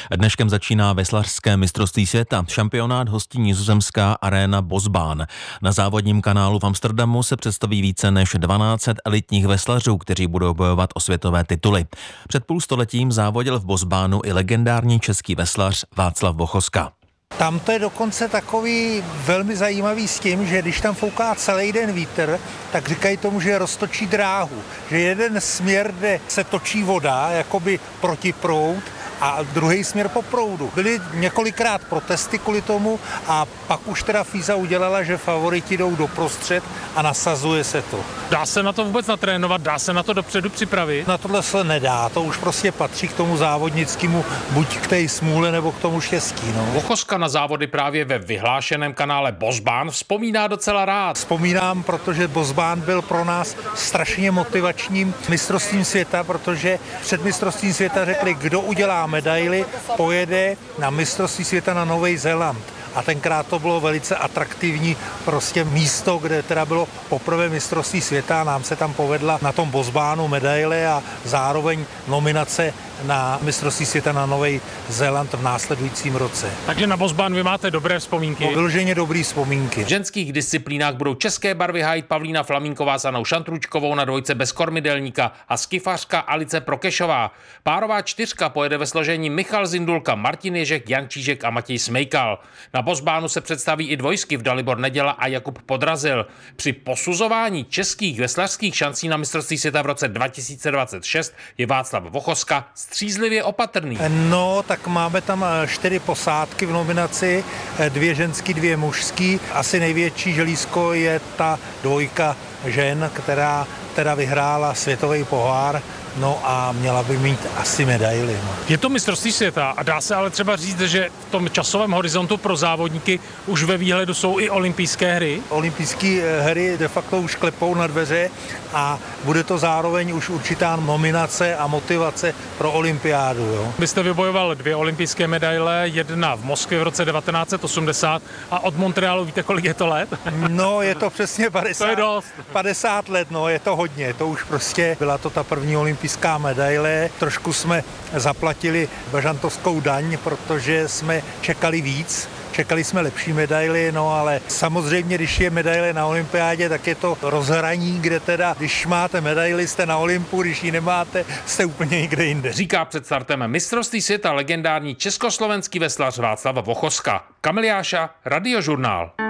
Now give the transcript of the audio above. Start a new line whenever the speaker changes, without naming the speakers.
Dneškem začíná veslařské mistrovství světa. Šampionát hostí nizozemská aréna Bosbaan. Na závodním kanálu v Amsterdamu se představí více než 1200 elitních veslařů, kteří budou bojovat o světové tituly. Před půlstoletím závodil v Bosbaanu i legendární český veslař Václav Vochoska.
Tam to je dokonce takový velmi zajímavý s tím, že když tam fouká celý den vítr, tak říkají tomu, že roztočí dráhu. Že jeden směr, kde se točí voda, jakoby protiproud, a druhý směr po proudu. Byly několikrát protesty kvůli tomu a pak už teda FISA udělala, že favoriti jdou doprostřed a nasazuje se to.
Dá se na to vůbec natrénovat? Dá se na to dopředu připravit?
Na tohle se nedá, to už prostě patří k tomu závodnickému, buď k té smůle nebo k tomu štěstí. No.
Vochoska na závody právě ve vyhlášeném kanále Bosbaan vzpomíná docela rád.
Vzpomínám, protože Bosbaan byl pro nás strašně motivačním mistrovstvím světa, protože před mistrovstvím světa řekli, kdo udělá medaili, pojede na mistrovství světa na Nový Zéland. A tenkrát to bylo velice atraktivní prostě místo, kde teda bylo poprvé mistrovství světa. Nám se tam povedla na tom Bosbaanu medaile a zároveň nominace na mistrovství světa na Nový Zéland v následujícím roce.
Takže na Bosbaan vy máte dobré vzpomínky?
Vyloženě dobrý vzpomínky.
V ženských disciplínách budou české barvy hájit Pavlína Flamínková s Anou Šantručkovou na dvojce bez kormidelníka a skifařka Alice Prokešová. Párová čtyřka pojede ve složení Michal Zindulka, Martin Ježek, Jan Čížek a Matěj Smejkal. Na Bosbaanu se představí i dvojsky v Dalibor Neděla a Jakub Podrazil. Při posuzování českých veslařských šancí na mistrovství světa v roce 2026 je Václav Vochoska střízlivě opatrný.
No, tak máme tam 4 posádky v nominaci, 2 ženský, 2 mužský. Asi největší želízko je ta dvojka žen, která teda vyhrála světový pohár. No a měla by mít asi medaili. No.
Je to mistrovství světa a dá se ale třeba říct, že v tom časovém horizontu pro závodníky už ve výhledu jsou i olympijské hry?
Olympijské hry de facto už klepou na dveře a bude to zároveň už určitá nominace a motivace pro olympiádu. Jo.
Vy jste vybojoval 2 olympijské medaile, jedna v Moskvě v roce 1980 a od Montrealu víte, kolik je to let?
No, je to přesně 50,
to je dost.
50 let, no, je to hodně. To už prostě byla to ta první olympijská medaile. Trošku jsme zaplatili bažantovskou daň, protože jsme čekali víc. Čekali jsme lepší medaily, no ale samozřejmě, když je medaile na olympiádě, tak je to rozhraní, kde teda, když máte medaily, jste na Olympu, když ji nemáte, jste úplně někde jinde.
Říká před startem mistrovství světa legendární československý veslař Václav Vochoska. Kamil Jáša, Radiožurnál.